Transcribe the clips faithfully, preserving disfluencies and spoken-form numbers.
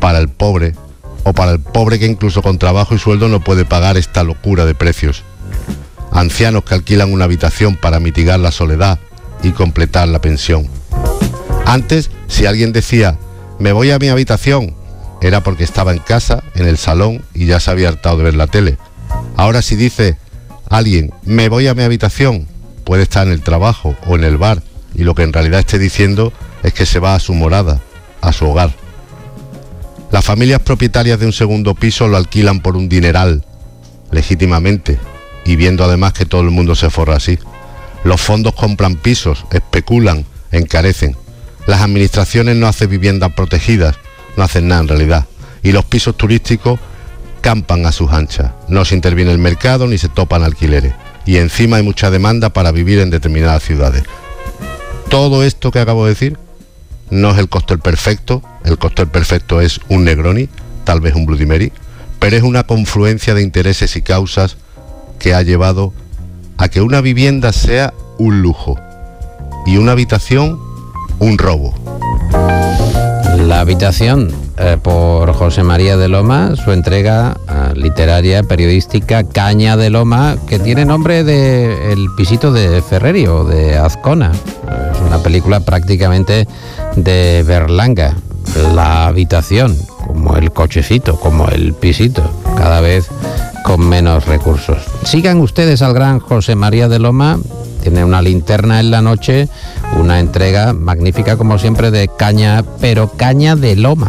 para el pobre, o para el pobre que incluso con trabajo y sueldo no puede pagar esta locura de precios. Ancianos que alquilan una habitación para mitigar la soledad y completar la pensión. Antes, si alguien decía, me voy a mi habitación, era porque estaba en casa, en el salón, y ya se había hartado de ver la tele. Ahora si dice alguien, me voy a mi habitación, puede estar en el trabajo o en el bar, y lo que en realidad esté diciendo es que se va a su morada, a su hogar. Las familias propietarias de un segundo piso lo alquilan por un dineral, legítimamente, y viendo además que todo el mundo se forra así. Los fondos compran pisos, especulan, encarecen. Las administraciones no hacen viviendas protegidas, no hacen nada en realidad. Y los pisos turísticos campan a sus anchas. No se interviene el mercado ni se topan alquileres. Y encima hay mucha demanda para vivir en determinadas ciudades. Todo esto que acabo de decir no es el cóctel perfecto. El cóctel perfecto es un Negroni, tal vez un Bloody Mary, pero es una confluencia de intereses y causas que ha llevado a que una vivienda sea un lujo y una habitación un robo. La habitación, eh, por José María de Loma, su entrega eh, literaria, periodística, Caña de Loma, que tiene nombre de El pisito de Ferreri o de Azcona. Es una película prácticamente de Berlanga. La habitación, como el cochecito, como el pisito, cada vez con menos recursos. Sigan ustedes al gran José María de Loma. Tiene una linterna en la noche, una entrega magnífica como siempre de Caña, pero Caña de Loma.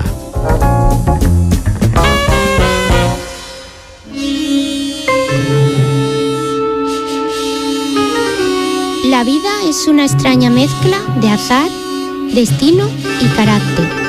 La vida es una extraña mezcla de azar, destino y carácter.